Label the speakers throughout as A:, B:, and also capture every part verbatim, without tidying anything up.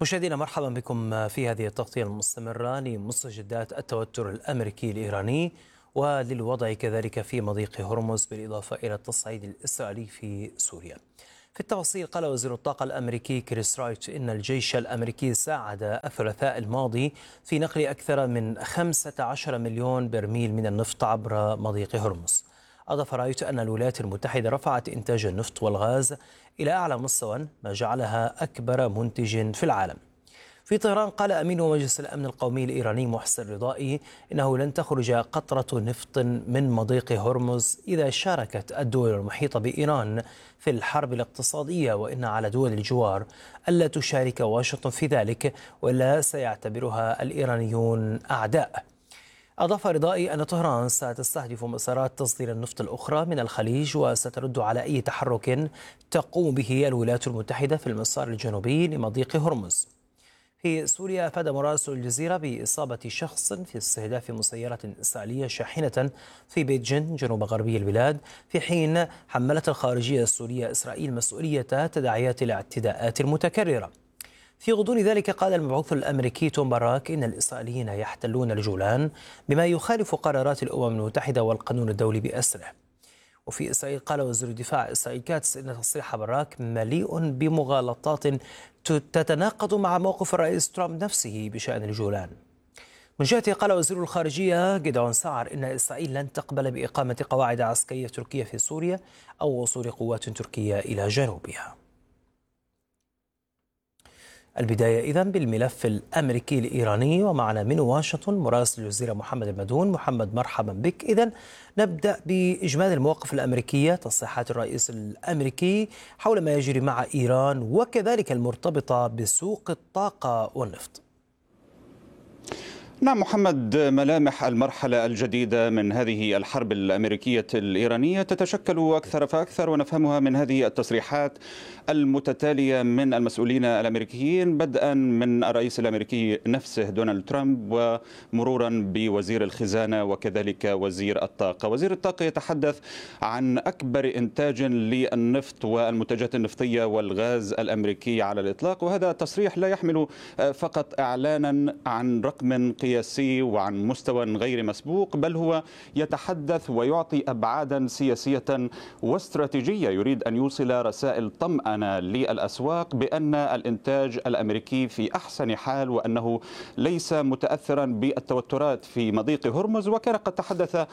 A: مشاهدينا مرحبا بكم في هذه التغطية المستمرة لمستجدات التوتر الأمريكي الإيراني وللوضع كذلك في مضيق هرمز بالإضافة إلى التصعيد الإسرائيلي في سوريا. في التفاصيل قال وزير الطاقة الأمريكي كريس رايت إن الجيش الأمريكي ساعد الثلاثاء الماضي في نقل أكثر من خمسة عشر مليون برميل من النفط عبر مضيق هرمز. أضاف رايت أن الولايات المتحدة رفعت إنتاج النفط والغاز إلى أعلى مستوى ما جعلها أكبر منتج في العالم. في طهران قال أمين مجلس الأمن القومي الإيراني محسن رضائي إنه لن تخرج قطرة نفط من مضيق هرمز إذا شاركت الدول المحيطة بإيران في الحرب الاقتصادية، وإن على دول الجوار ألا تشارك واشنطن في ذلك وإلا سيعتبرها الإيرانيون أعداء. أضاف رضائي أن طهران ستستهدف مسارات تصدير النفط الأخرى من الخليج وسترد على أي تحرك تقوم به الولايات المتحدة في المسار الجنوبي لمضيق هرمز. في سوريا أفاد مراسل الجزيرة بإصابة شخص في استهداف مسيرة إسرائيلية شاحنة في بيت جن جنوب غربي البلاد، في حين حملت الخارجية السورية إسرائيل مسؤولية تداعيات الاعتداءات المتكررة. في غضون ذلك قال المبعوث الأمريكي توم باراك إن الإسرائيليين يحتلون الجولان بما يخالف قرارات الأمم المتحدة والقانون الدولي بأسره. وفي إسرائيل قال وزير الدفاع إسرائيل كاتس إن تصريح باراك مليء بمغالطات تتناقض مع موقف الرئيس ترامب نفسه بشأن الجولان. من جهته قال وزير الخارجية جدعون سعر إن إسرائيل لن تقبل بإقامة قواعد عسكرية تركية في سوريا أو وصول قوات تركية إلى جنوبها. البداية إذن بالملف الأمريكي الإيراني، ومعنا من واشنطن مراسل الجزيرة محمد المدون. محمد مرحبا بك. إذن نبدأ بإجمال المواقف الأمريكية، تصريحات الرئيس الأمريكي حول ما يجري مع إيران وكذلك المرتبطة بسوق الطاقة والنفط.
B: نعم محمد، ملامح المرحلة الجديدة من هذه الحرب الأمريكية الإيرانية تتشكل أكثر فأكثر، ونفهمها من هذه التصريحات المتتالية من المسؤولين الأمريكيين، بدءا من الرئيس الأمريكي نفسه دونالد ترامب ومرورا بوزير الخزانة وكذلك وزير الطاقة. وزير الطاقة يتحدث عن أكبر إنتاج للنفط والمنتجات النفطية والغاز الأمريكي على الإطلاق، وهذا التصريح لا يحمل فقط إعلانا عن رقم قياسي وعن مستوى غير مسبوق، بل هو يتحدث ويعطي أبعادا سياسية واستراتيجية. يريد أن يوصل رسائل طمأنة للأسواق بأن الإنتاج الأمريكي في أحسن حال وأنه ليس متأثرا بالتوترات في مضيق هرمز. وكان قد تحدث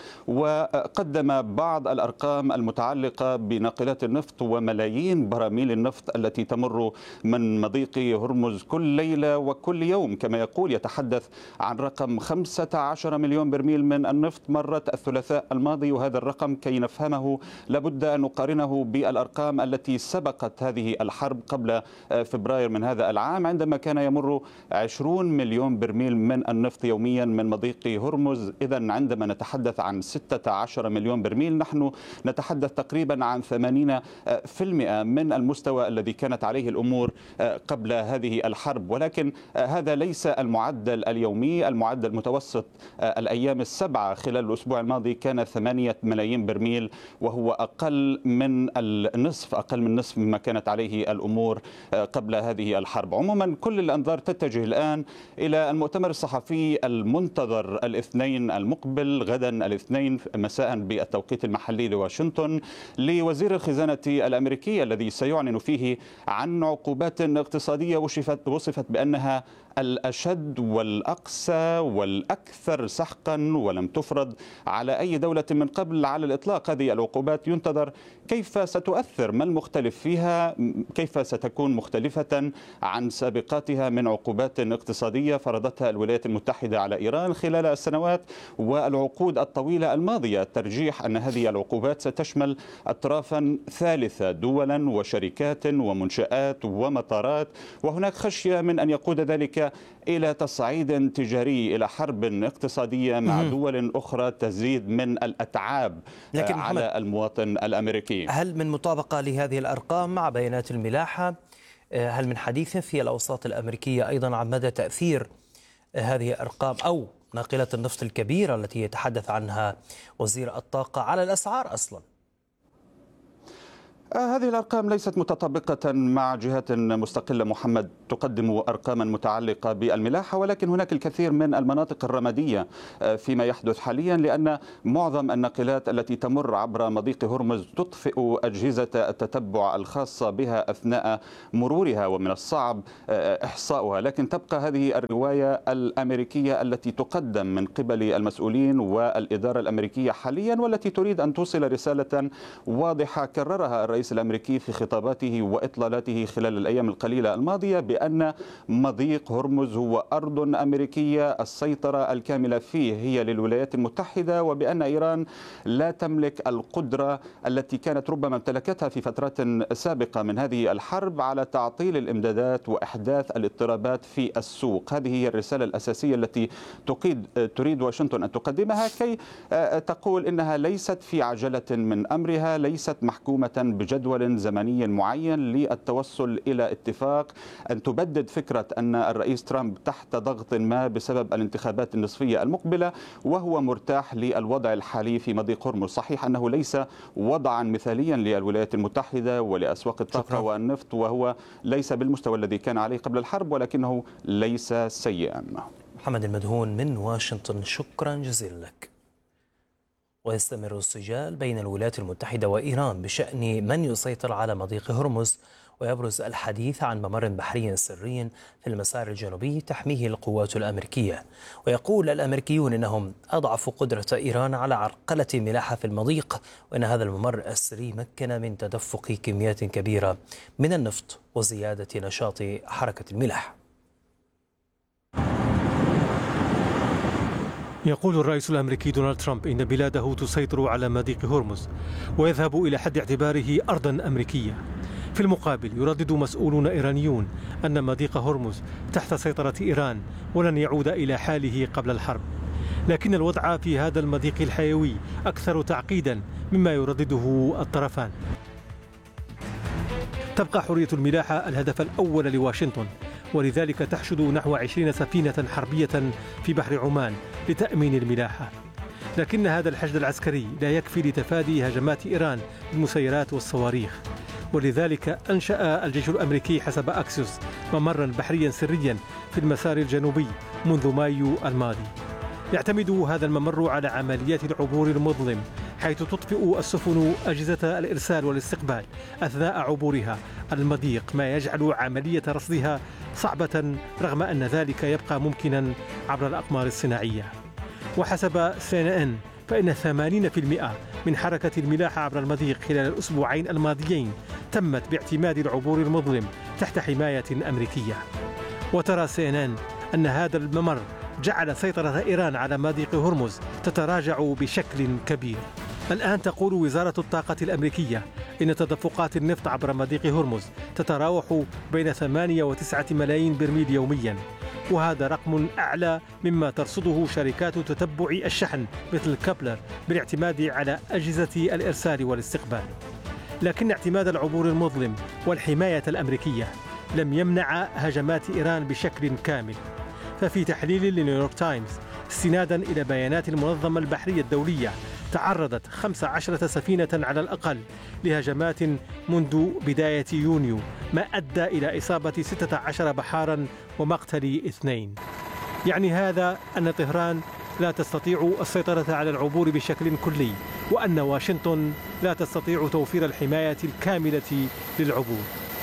B: وقدم بعض الأرقام المتعلقة بناقلات النفط وملايين براميل النفط التي تمر من مضيق هرمز كل ليلة وكل يوم. كما يقول يتحدث عن رقم خمسة عشر مليون برميل من النفط مرت الثلاثاء الماضي، وهذا الرقم كي نفهمه لابد أن نقارنه بالأرقام التي سبقت هذه الحرب قبل فبراير من هذا العام، عندما كان يمر عشرون مليون برميل من النفط يوميا من مضيق هرمز. إذن عندما نتحدث عن ستة عشر مليون برميل نحن نتحدث تقريبا عن ثمانين بالمئة من المستوى الذي كانت عليه الأمور قبل هذه الحرب. ولكن هذا ليس المعدل اليومي، المعدل المتوسط الأيام السبعة خلال الأسبوع الماضي كان ثمانية ملايين برميل، وهو أقل من النصف أقل من نصف مما كانت عليه الأمور قبل هذه الحرب. عموما كل الأنظار تتجه الآن إلى المؤتمر الصحفي المنتظر الاثنين المقبل غدا الاثنين مساء بالتوقيت المحلي لواشنطن لوزير الخزانة الأمريكية، الذي سيعلن فيه عن عقوبات اقتصادية وصفت وصفت بأنها الأشد والأقسى والأكثر سحقا ولم تفرض على أي دولة من قبل على الإطلاق. هذه العقوبات ينتظر كيف ستؤثر، ما المختلف فيها، كيف ستكون مختلفة عن سابقاتها من عقوبات اقتصادية فرضتها الولايات المتحدة على إيران خلال السنوات والعقود الطويلة الماضية. ترجيح أن هذه العقوبات ستشمل أطرافا ثالثة، دولا وشركات ومنشآت ومطارات، وهناك خشية من أن يقود ذلك إلى تصعيد تجاري، إلى حرب اقتصادية مع دول أخرى تزيد من الأتعاب على المواطن الأمريكي.
A: هل من مطابقة لهذه الأرقام مع بيانات الملاحة؟ هل من حديث في الأوساط الأمريكية أيضا عن مدى تأثير هذه الأرقام أو ناقلة النفط الكبيرة التي يتحدث عنها وزير الطاقة على الأسعار أصلا؟
B: هذه الأرقام ليست متطابقة مع جهات مستقلة محمد تقدم أرقاما متعلقة بالملاحة، ولكن هناك الكثير من المناطق الرمادية فيما يحدث حاليا، لأن معظم الناقلات التي تمر عبر مضيق هرمز تطفئ أجهزة التتبع الخاصة بها أثناء مرورها، ومن الصعب إحصاؤها. لكن تبقى هذه الرواية الأمريكية التي تقدم من قبل المسؤولين والإدارة الأمريكية حاليا، والتي تريد أن توصل رسالة واضحة كررها الرئيس الرئيس الأمريكي في خطاباته وإطلالاته خلال الأيام القليلة الماضية بأن مضيق هرمز هو أرض أمريكية السيطرة الكاملة فيه هي للولايات المتحدة، وبأن إيران لا تملك القدرة التي كانت ربما امتلكتها في فترات سابقة من هذه الحرب على تعطيل الإمدادات وإحداث الاضطرابات في السوق. هذه هي الرسالة الأساسية التي تقيد تريد واشنطن أن تقدمها، كي تقول إنها ليست في عجلة من أمرها، ليست محكومة بجدول زمني معين للتوصل إلى اتفاق، أن تبدد فكرة أن الرئيس ترامب تحت ضغط ما بسبب الانتخابات النصفية المقبلة وهو مرتاح للوضع الحالي في مضيق هرمز. صحيح أنه ليس وضعا مثاليا للولايات المتحدة ولأسواق الطاقة والنفط، وهو ليس بالمستوى الذي كان عليه قبل الحرب، ولكنه ليس سيئا.
A: محمد المدهون من واشنطن، شكرا جزيلا لك. ويستمر السجال بين الولايات المتحدة وإيران بشأن من يسيطر على مضيق هرمز، ويبرز الحديث عن ممر بحري سري في المسار الجنوبي تحميه القوات الأمريكية. ويقول الأمريكيون إنهم أضعفوا قدرة إيران على عرقلة الملاحة في المضيق، وأن هذا الممر السري مكن من تدفق كميات كبيرة من النفط وزيادة نشاط حركة الملاحة.
C: يقول الرئيس الأمريكي دونالد ترامب إن بلاده تسيطر على مضيق هرمز ويذهب إلى حد اعتباره أرضا أمريكية. في المقابل يردد مسؤولون إيرانيون أن مضيق هرمز تحت سيطرة إيران ولن يعود إلى حاله قبل الحرب، لكن الوضع في هذا المضيق الحيوي أكثر تعقيدا مما يردده الطرفان. تبقى حرية الملاحة الهدف الأول لواشنطن، ولذلك تحشد نحو عشرين سفينة حربية في بحر عمان لتأمين الملاحة. لكن هذا الحشد العسكري لا يكفي لتفادي هجمات إيران بالمسيرات والصواريخ، ولذلك أنشأ الجيش الأمريكي حسب أكسيوس ممرا بحريا سريا في المسار الجنوبي منذ مايو الماضي. يعتمد هذا الممر على عمليات العبور المظلم، حيث تطفئ السفن أجهزة الإرسال والاستقبال أثناء عبورها المضيق، ما يجعل عملية رصدها صعبة رغم أن ذلك يبقى ممكنا عبر الأقمار الصناعية. وحسب سي إن إن فإن ثمانين بالمئة من حركة الملاحة عبر المضيق خلال الأسبوعين الماضيين تمت باعتماد العبور المظلم تحت حماية أمريكية. وترى سي إن إن أن هذا الممر جعل سيطرة إيران على مضيق هرمز تتراجع بشكل كبير. الآن تقول وزارة الطاقة الأمريكية إن تدفقات النفط عبر مضيق هرمز تتراوح بين ثمانية وتسعة ملايين برميل يوميا، وهذا رقم أعلى مما ترصده شركات تتبع الشحن مثل كابلر بالاعتماد على أجهزة الإرسال والاستقبال. لكن اعتماد العبور المظلم والحماية الأمريكية لم يمنع هجمات إيران بشكل كامل. ففي تحليل لنيويورك تايمز استنادا إلى بيانات المنظمة البحرية الدولية، تعرضت خمس عشرة سفينة على الأقل لهجمات منذ بداية يونيو، ما أدى إلى إصابة ستة عشر بحارا ومقتل اثنين. يعني هذا أن طهران لا تستطيع السيطرة على العبور بشكل كلي، وأن واشنطن لا تستطيع توفير الحماية الكاملة للعبور.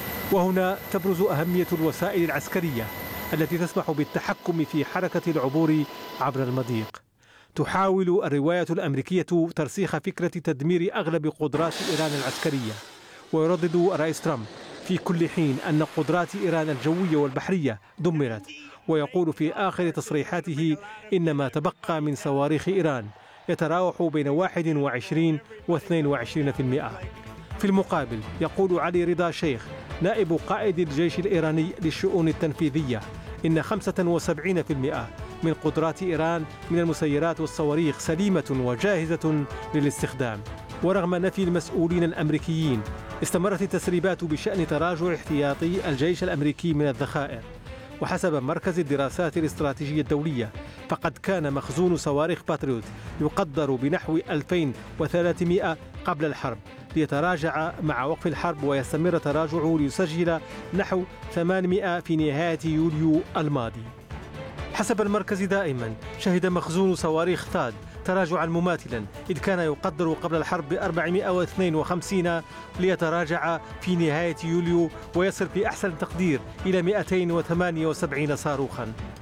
C: وهنا تبرز أهمية الوسائل العسكرية التي تسمح بالتحكم في حركة العبور عبر المضيق. تحاول الرواية الأمريكية ترسيخ فكرة تدمير أغلب قدرات إيران العسكرية، ويردد الرئيس ترامب في كل حين أن قدرات إيران الجوية والبحرية دمرت، ويقول في آخر تصريحاته إن ما تبقى من صواريخ إيران يتراوح بين واحد وعشرين واثنين وعشرين بالمئة. في المقابل يقول علي رضا شيخ نائب قائد الجيش الإيراني للشؤون التنفيذية إن خمسة وسبعين بالمئة من قدرات إيران من المسيرات والصواريخ سليمة وجاهزة للاستخدام. ورغم نفي المسؤولين الأمريكيين، استمرت التسريبات بشأن تراجع احتياطي الجيش الأمريكي من الذخائر. وحسب مركز الدراسات الاستراتيجية الدولية فقد كان مخزون صواريخ باتريوت يقدر بنحو ألفين وثلاثمائة قبل الحرب، ليتراجع مع وقف الحرب ويستمر تراجعه ليسجل نحو ثمانمائة في نهاية يوليو الماضي. حسب المركز دائما شهد مخزون صواريخ ثاد تراجعا مماثلا، إذ كان يقدر قبل الحرب ب أربعمائة واثنين وخمسين ليتراجع في نهاية يوليو ويصل في أحسن تقدير إلى مئتين وثمانية وسبعين صاروخا.